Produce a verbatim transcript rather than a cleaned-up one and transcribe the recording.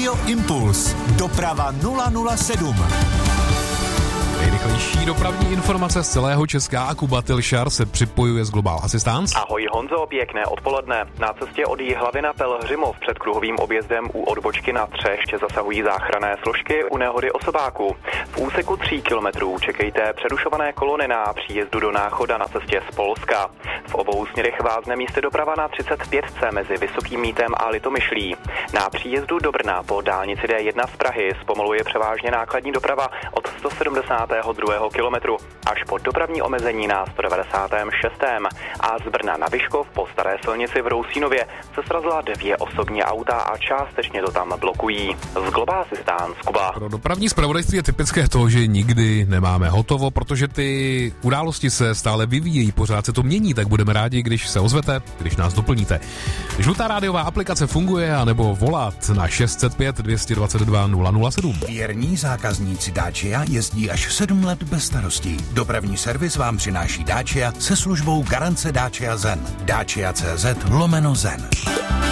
Radio Impuls. Doprava nula nula sedm. Nejrychlejší dopravní informace z celého Česka a Kuba Tilšar se připojuje z Global Assistance. Ahoj Honzo, pěkné odpoledne. Na cestě od Jihlavy na Pelhřimov před kruhovým objezdem u odbočky na Třešť zasahují záchranné složky u nehody osobáků. V úseku tří kilometrů čekejte přerušované kolony na příjezdu do Náchoda na cestě z Polska. V obou směrech vázne místy doprava na třicet pět mezi Vysokým Mítem a Litomyšlí. Na příjezdu do Brna po dálnici D jedna z Prahy zpomaluje převážně nákladní doprava od sto sedmdesátého druhého kilometru až po dopravní omezení na sto devadesátém šestém A z Brna na Vyškov po staré silnici v Rousínově se srazila dvě osobní auta a částečně to tam blokují. Z Global Assistance, Kuba. Pro dopravní zpravodajství je typické to, že nikdy nemáme hotovo, protože ty události se stále vyvíjejí, pořád se to mění, tak budeme rádi, když se ozvete, když nás doplníte. Žlutá rádiová aplikace funguje, anebo volat na šest set pět dvě dvacet dva nula nula sedm. Věrní zákazníci Dacia jezdí až sedm let bez starostí. Dopravní servis vám přináší Dacia se službou garance Dacia Zen. Dacia tečka cé zet lomeno Zen.